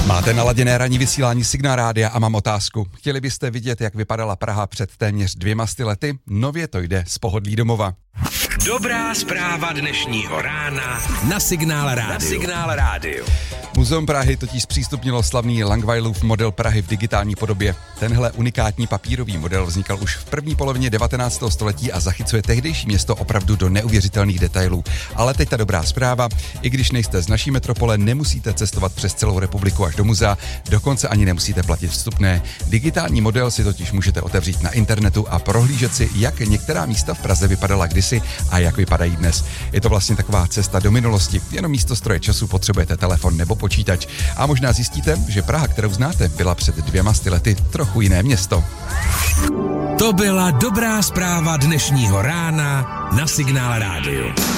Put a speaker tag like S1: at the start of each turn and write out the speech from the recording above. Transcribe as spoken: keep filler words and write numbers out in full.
S1: Máte naladěné ranní vysílání Signál rádia a mám otázku. Chtěli byste vidět, jak vypadala Praha před téměř dvěma sty lety? Nově to jde z pohodlí domova.
S2: Dobrá zpráva dnešního rána na Signál rádiu. Na Signál rádiu.
S1: Muzeum Prahy totiž zpřístupnilo slavný Langweilův model Prahy v digitální podobě. Tenhle unikátní papírový model vznikal už v první polovině devatenáctého století a zachycuje tehdejší město opravdu do neuvěřitelných detailů. Ale teď ta dobrá zpráva, i když nejste z naší metropole, nemusíte cestovat přes celou republiku až do muzea, dokonce ani nemusíte platit vstupné. Digitální model si totiž můžete otevřít na internetu a prohlížet si, jak některá místa v Praze vypadala kdysi a jak vypadají dnes. Je to vlastně taková cesta do minulosti, jenom místo stroje času potřebujete telefon nebo počítač. A možná zjistíte, že Praha, kterou znáte, byla před dvěma sty lety trochu jiné město.
S2: To byla dobrá zpráva dnešního rána na Signál rádiu.